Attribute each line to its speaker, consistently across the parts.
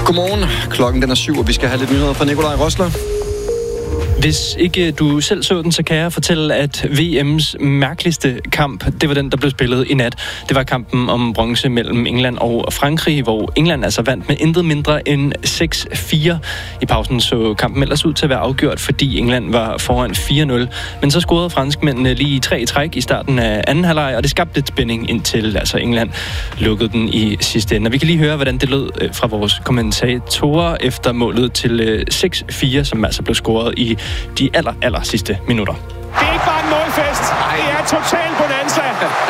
Speaker 1: Godmorgen. Klokken den er 7, og vi skal have lidt nyheder fra Nikolaj Rosler.
Speaker 2: Hvis ikke du selv så den, så kan jeg fortælle, at VM's mærkeligste kamp, det var den, der blev spillet i nat. Det var kampen om bronze mellem England og Frankrig, hvor England altså vandt med intet mindre end 6-4. I pausen så kampen ellers ud til at være afgjort, fordi England var foran 4-0. Men så scorede franskmændene lige 3 i træk i starten af anden halvleg, og det skabte lidt spænding indtil England lukkede den i sidste ende. Og vi kan lige høre, hvordan det lød fra vores kommentatorer efter målet til 6-4, som altså blev scoret i de aller sidste minutter.
Speaker 3: Det er ikke bare en målfest. Det er total bonanza.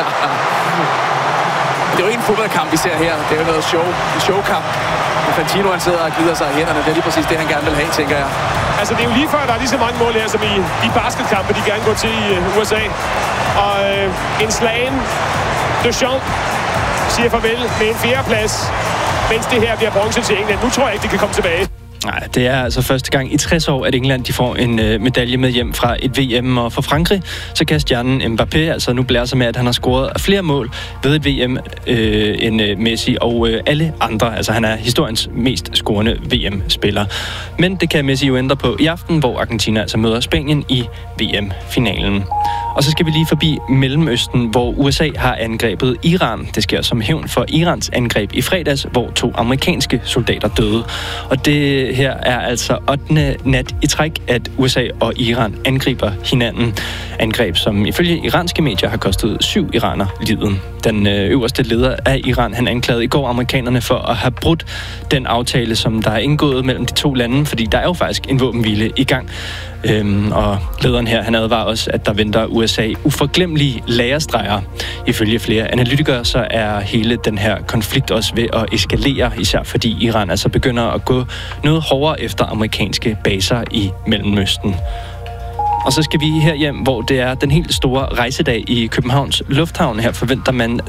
Speaker 4: Det er jo ikke en fodboldkamp, vi ser her. Det er jo noget show. En showkamp. Infantino, han sidder og glider sig i hænderne. Det er lige præcis det, han gerne vil have, tænker jeg.
Speaker 3: Altså, det er jo lige før, der er lige så mange mål her, som i de basketkampe, de gerne går til i USA. Og en slagen Deschamps siger farvel med en 4. plads, mens det her bliver bronze til England. Nu tror jeg ikke, de kan komme tilbage.
Speaker 2: Nej, det er altså første gang i 60 år, at England de får en medalje med hjem fra et VM. Og for Frankrig, så kan stjernen Mbappé altså nu blære sig med, at han har scoret flere mål ved et VM end Messi og alle andre. Altså han er historiens mest scorende VM-spiller. Men det kan Messi jo ændre på i aften, hvor Argentina altså møder Spanien i VM-finalen. Og så skal vi lige forbi Mellemøsten, hvor USA har angrebet Iran. Det sker som hævn for Irans angreb i fredags, hvor 2 amerikanske soldater døde. Og det her er altså 8. nat i træk, at USA og Iran angriber hinanden. Angreb, som ifølge iranske medier har kostet 7 iranere livet. Den øverste leder af Iran, han anklagede i går amerikanerne for at have brudt den aftale, som der er indgået mellem de 2 lande, fordi der er jo faktisk en våbenhvile i gang. Og lederen her, han advarer også, at der venter USA uforglemmelige lagerstreger. Ifølge flere analytikere, så er hele den her konflikt også ved at eskalere, især fordi Iran altså begynder at gå noget hårdere efter amerikanske baser i Mellemøsten. Og så skal vi herhjem, hvor det er den helt store rejsedag i Københavns Lufthavn. Her forventer man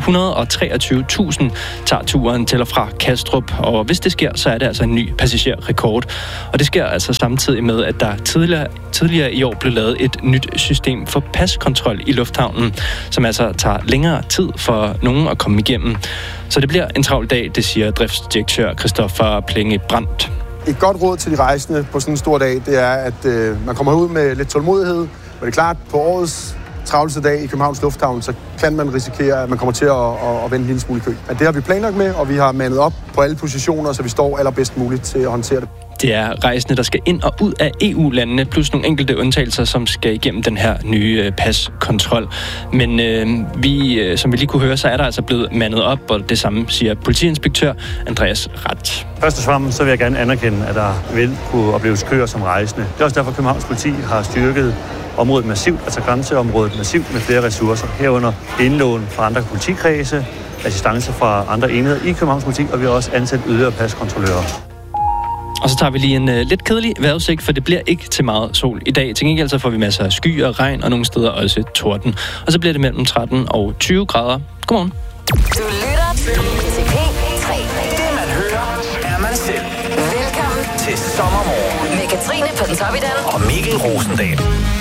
Speaker 2: 123.000 tager turen til og fra Kastrup. Og hvis det sker, så er det altså en ny passagerrekord. Og det sker altså samtidig med, at der tidligere i år blev lavet et nyt system for paskontrol i lufthavnen, som altså tager længere tid for nogen at komme igennem. Så det bliver en travl dag, det siger driftsdirektør Christoffer Plenge Brandt.
Speaker 5: Et godt råd til de rejsende på sådan en stor dag, det er, at man kommer ud med lidt tålmodighed. Men det er klart, på årets travleste dag i Københavns Lufthavn, så kan man risikere, at man kommer til at vende en lille smule i kø. Men det har vi planlagt med, og vi har mandet op på alle positioner, så vi står allerbedst muligt til at håndtere det.
Speaker 2: Det er rejsende, der skal ind og ud af EU-landene, plus nogle enkelte undtagelser, som skal igennem den her nye paskontrol. Men som vi lige kunne høre, så er der altså blevet mandet op, og det samme siger politiinspektør Andreas Rath.
Speaker 6: Først og fremmest så vil jeg gerne anerkende, at der vil kunne opleves køer som rejsende. Det er også derfor, Københavns Politi har styrket området massivt, altså grænseområdet massivt med flere ressourcer. Herunder indlån fra andre politikredse, assistance fra andre enheder i Københavns Politi, og vi har også ansat yderligere paskontrollører.
Speaker 2: Og så tager vi lige en lidt kedelig vejrudsigt, for det bliver ikke til meget sol i dag. Til gengæld så får vi masser af sky og regn, og nogle steder også torden. Og så bliver det mellem 13 og 20 grader. Godmorgen.
Speaker 7: Du lytter til P3.
Speaker 8: Det man hører, er man selv.
Speaker 7: Velkommen
Speaker 8: Til sommermorgen
Speaker 7: med Katrine Pontoppidan
Speaker 8: og Mikkel Rosendal.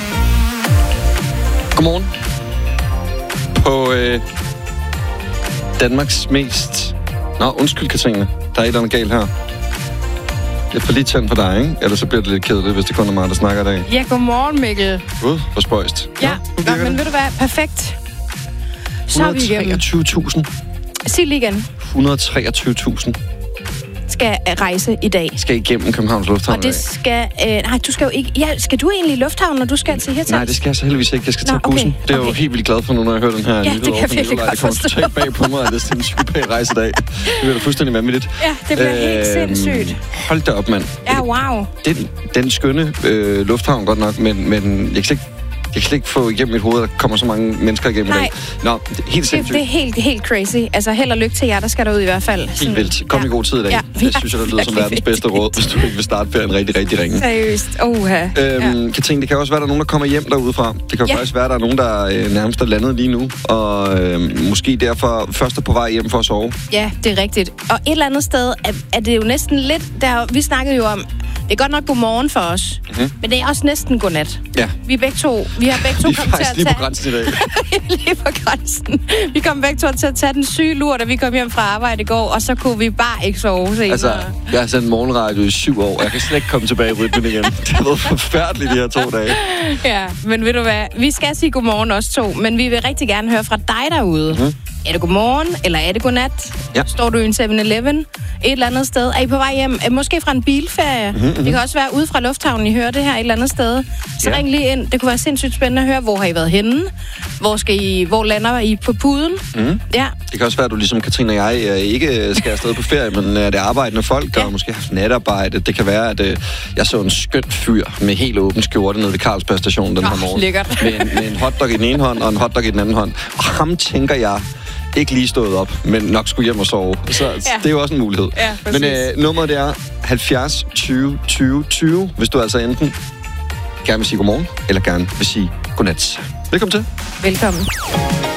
Speaker 1: Godmorgen. På Danmarks mest... undskyld, Katrine. Der er et eller andet galt her. Jeg får lige tændt på dig, ikke? Ellers så bliver det lidt kedeligt, hvis det kun er mig, der snakker i dag.
Speaker 9: Ja, godmorgen, Mikkel.
Speaker 1: Gud, hvor spøjst.
Speaker 9: Ja, men ved du hvad? Perfekt. Så er vi igennem.
Speaker 1: 123.000.
Speaker 9: Sig lige igen.
Speaker 1: 123.000.
Speaker 9: Skal rejse i dag.
Speaker 1: Skal igennem Københavns Lufthavn.
Speaker 9: Og det skal... nej, du skal jo ikke... Ja, skal du egentlig i lufthavnen, når du skal til Hirtshals?
Speaker 1: Nej, det skal jeg så heldigvis ikke. Jeg skal tage bussen. Det er jeg jo helt vildt glad for nu, når jeg hører den her
Speaker 9: nyhed. Ja, det kan jeg virkelig godt forstå.
Speaker 1: Det kommer totalt bag på mig, at det er en super rejsedag. Det bliver da fuldstændig vanvittigt.
Speaker 9: Ja, det bliver helt sindssygt.
Speaker 1: Hold da op, mand.
Speaker 9: Ja, wow.
Speaker 1: Den skønne lufthavn godt nok, men jeg kan slet ikke få igennem mit hoved, at der kommer så mange mennesker igennem i dag. Nå, helt sindssygt.
Speaker 9: Det er helt crazy. Altså, held og lykke til jer, der skal derud i hvert fald.
Speaker 1: Helt vildt. Kom i god tid i dag. Ja, det synes jeg, der lyder som verdens bedste råd, hvis du ikke vil starte ferien rigtig ringe.
Speaker 9: Seriøst.
Speaker 1: Katrine, det kan også være, der er nogen, der kommer hjem derudefra. Det kan faktisk være, der er nogen, der nærmest er landet lige nu, og måske derfor først er på vej hjem for at sove.
Speaker 9: Ja, det er rigtigt. Og et eller andet sted er det jo næsten lidt... Vi snakkede jo om, Det er godt nok godmorgen for os, men det er også næsten godnat.
Speaker 1: Ja.
Speaker 9: Vi har begge to kommet til at tage...
Speaker 1: Vi er faktisk lige på grænsen i dag.
Speaker 9: Lige på grænsen. Vi kom begge to til at tage den syge lur, da vi kom hjem fra arbejde i går, og så kunne vi bare ikke sove senere.
Speaker 1: Altså, jeg har sendt morgenradio i 7 år, og jeg kan slet ikke komme tilbage i rytmen igen. Det har været forfærdeligt de her 2 dage.
Speaker 9: Ja, men ved du hvad? Vi skal sige godmorgen også 2, men vi vil rigtig gerne høre fra dig derude. Er det godmorgen, eller er det godnat?
Speaker 1: Ja.
Speaker 9: Står du i en 7-Eleven et eller andet sted? Er I på vej hjem? Måske fra en bilferie? Det kan også være ude fra lufthavnen, I hører det her et eller andet sted. Så ring lige ind. Det kunne være sindssygt spændende at høre, hvor har I været henne? Hvor lander I på puden? Ja.
Speaker 1: Det kan også være, at du ligesom Katrine og jeg ikke skal afsted på ferie, men det er arbejdende folk, og måske har haft natarbejde. Det kan være, at jeg så en skøn fyr med helt åben skjorte nede ved Carlsberg station den her morgen.
Speaker 9: Lækkert.
Speaker 1: Med en hotdog i den ene hånd og en hotdog i den anden hånd. Og ham tænker jeg ikke lige stået op, men nok skulle hjem og sove. Så det er jo også en mulighed.
Speaker 9: Ja,
Speaker 1: men nummeret det er 70 20 20 20, hvis du altså enten gerne vil sige godmorgen, eller gerne vil sige godnat. Velkommen til.
Speaker 9: Velkommen.